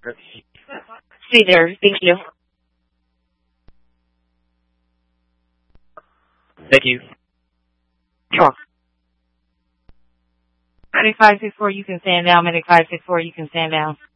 See there. Thank you. Thank you. Sure. Medic 564, you can stand down. Medic 564, you can stand down.